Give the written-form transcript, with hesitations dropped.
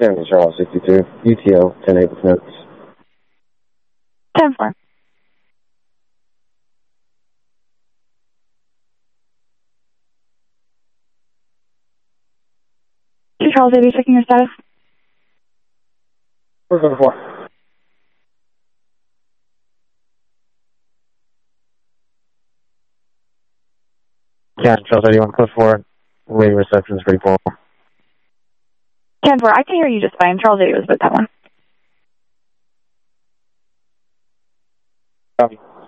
San Charles 62, UTO 10-8 with notes. 10-4. Charles 80, checking your status. 474. Yeah, Charles 81, close 4. Radio reception is pretty poor. 10-4, I can hear you just fine. Charles 80 was with that one. Copy.